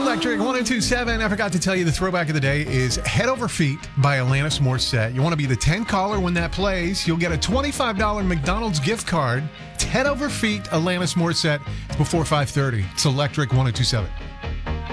Electric 1027. I forgot to tell you the throwback of the day is Head Over Feet by Alanis Morissette. You want to be the 10 caller when that plays. You'll get a $25 McDonald's gift card. It's Head Over Feet, Alanis Morissette. It's before 5:30. It's Electric 1027.